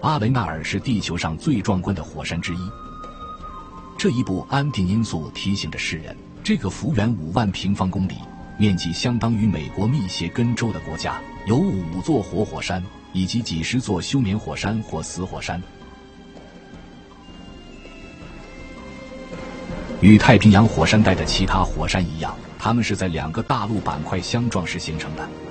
巴雷纳尔是地球上最壮观的火山之一。这一部安定因素提醒着世人，这个幅员5万平方公里、面积相当于美国密歇根州的国家，有5座活火山以及几十座休眠火山或死火山。与太平洋火山带的其他火山一样，它们是在2个大陆板块相撞时形成的。